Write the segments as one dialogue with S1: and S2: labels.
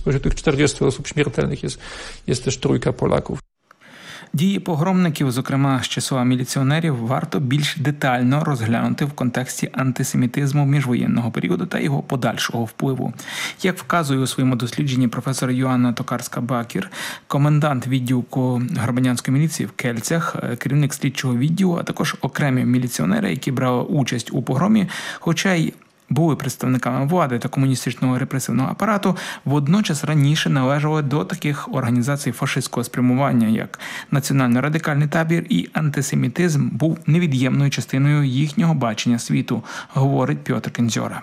S1: spośród tych 40 osób śmiertelnych jest też 3 Polaków.
S2: Дії погромників, зокрема з числа міліціонерів, варто більш детально розглянути в контексті антисемітизму міжвоєнного періоду та його подальшого впливу. Як вказує у своєму дослідженні професор Йоанна Токарська-Бакір, комендант відділку громадянської міліції в Кельцях, керівник слідчого відділу, а також окремі міліціонери, які брали участь у погромі, хоча й були представниками влади та комуністичного репресивного апарату, водночас раніше належали до таких організацій фашистського спрямування, як національно-радикальний табір, і антисемітизм був невід'ємною частиною їхнього бачення світу, говорить Пьотр Кендзьора.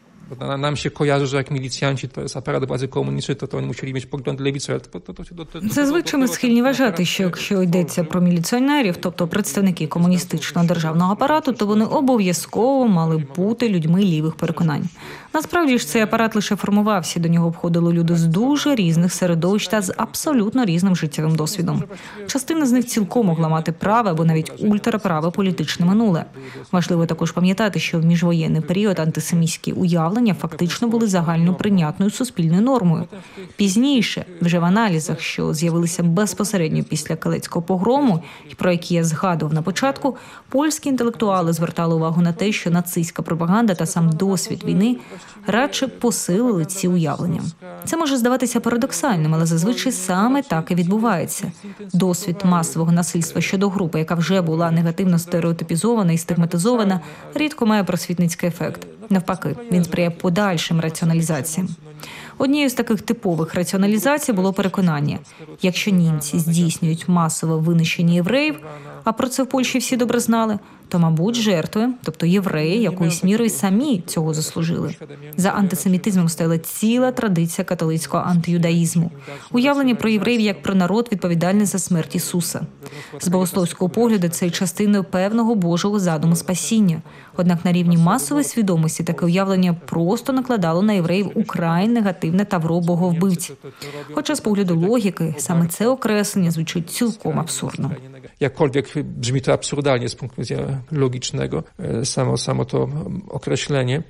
S1: Nam się kojarzy, że jak milicjanci to jest aparat władzy komunistycznej, to oni musieli mieć poglądy lewicowe.
S3: Зазвичай ми схильні вважати, що якщо йдеться про міліціонерів, тобто представники комуністичного державного апарату, то вони обов'язково мали бути людьми лівих переконань. Насправді ж цей апарат лише формувався, до нього входили люди з дуже різних середовищ та з абсолютно різним життєвим досвідом. Частина з них цілком могла мати праве або навіть ультраправе політичне минуле. Важливо також пам'ятати, що в міжвоєнний період антисемітські уявлення фактично були загальноприйнятною суспільною нормою. Пізніше, вже в аналізах, що з'явилися безпосередньо після Келецького погрому, і про які я згадував на початку, польські інтелектуали звертали увагу на те, що нацистська пропаганда та сам досвід війни радше посилили ці уявлення. Це може здаватися парадоксальним, але зазвичай саме так і відбувається. Досвід масового насильства щодо групи, яка вже була негативно стереотипізована і стигматизована, рідко має просвітницький ефект. Навпаки, він сприяє подальшим раціоналізаціям. Однією з таких типових раціоналізацій було переконання, якщо німці здійснюють масове винищення євреїв, а про це в Польщі всі добре знали, то, мабуть, жертви, тобто євреї, якоюсь мірою самі цього заслужили. За антисемітизмом стояла ціла традиція католицького антиюдаїзму. Уявлення про євреїв як про народ, відповідальний за смерть Ісуса. З богословського погляду це є частиною певного Божого задуму спасіння. Однак на рівні масової свідомості таке уявлення просто накладало на євреїв украй негативне тавро боговбивць. Хоча з погляду логіки саме це окреслення звучить цілком абсурдно.
S1: Jakkolwiek brzmi to absurdalnie z punktu widzenia logicznego, samo to określenie.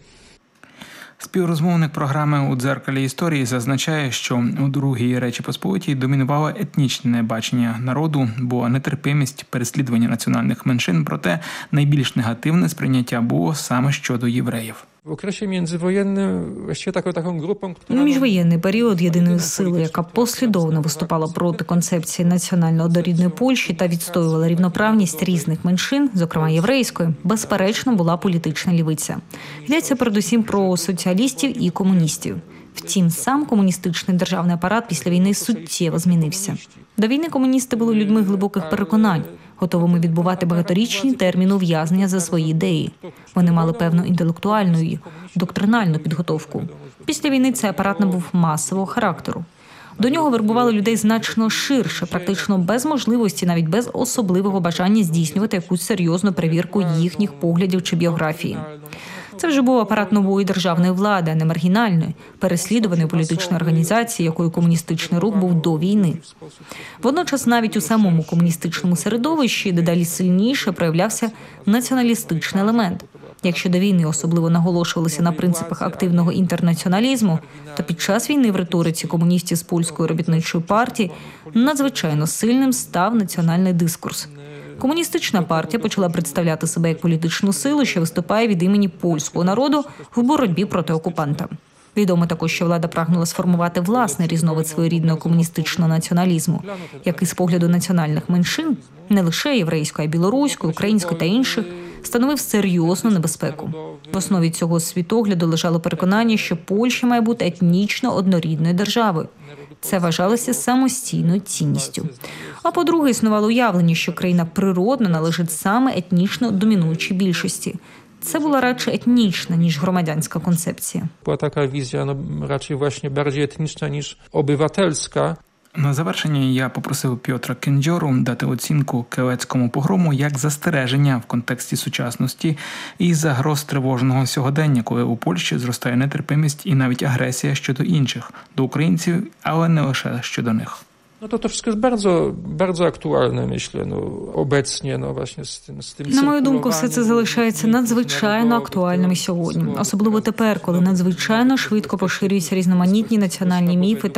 S2: Співрозмовник програми «У дзеркалі історії» зазначає, що у Другій Речі Посполитій домінувало етнічне бачення народу, бо нетерпимість переслідування національних меншин, проте найбільш негативне сприйняття було саме щодо євреїв.
S1: W okresie międzywojennym właściwie taką grupą, która...
S3: Міжвоєнний період єдиною силою, яка послідовно виступала проти концепції національно-однорідної Польщі та відстоювала рівноправність різних меншин, зокрема єврейської, безперечно була політична лівиця. Йдеться передусім про соціалістів і комуністів. Втім, сам комуністичний державний апарат після війни суттєво змінився. До війни комуністи були людьми глибоких переконань, готовими відбувати багаторічні терміни ув'язнення за свої ідеї. Вони мали певну інтелектуальну і доктринальну підготовку. Після війни цей апарат набув масового характеру. До нього вербували людей значно ширше, практично без можливості, навіть без особливого бажання здійснювати якусь серйозну перевірку їхніх поглядів чи біографії. Це вже був апарат нової державної влади, а не маргінальної, переслідуваної політичної організації, якою комуністичний рух був до війни. Водночас навіть у самому комуністичному середовищі дедалі сильніше проявлявся націоналістичний елемент. Якщо до війни особливо наголошувалися на принципах активного інтернаціоналізму, то під час війни в риториці комуністів з Польської робітничої партії надзвичайно сильним став національний дискурс. Комуністична партія почала представляти себе як політичну силу, що виступає від імені польського народу в боротьбі проти окупанта. Відомо також, що влада прагнула сформувати власний різновид своєрідного комуністичного націоналізму, який з погляду національних меншин, не лише єврейської, а й білоруської, української та інших, становив серйозну небезпеку. В основі цього світогляду лежало переконання, що Польща має бути етнічно однорідною державою. Це вважалося самостійною цінністю. А по-друге, існувало уявлення, що країна природно належить саме етнічно домінуючій більшості. Це була радше етнічна, ніж громадянська концепція.
S1: Була така візія, радше właśnie bardziej етнічна, ніж обивательська.
S2: На завершення я попросив Пьотра Кендзьору дати оцінку Келецькому погрому як застереження в контексті сучасності і загроз тривожного сьогодення, коли у Польщі зростає нетерпимість і навіть агресія щодо інших, до українців, але не лише щодо них.
S1: No to wszystko jest bardzo aktualne, myślę, obecnie, właśnie z tym
S3: На мою думку, все це залишається надзвичайно актуальним і сьогодні. Особливо тепер, коли надзвичайно швидко поширюються різноманітні національні міфи та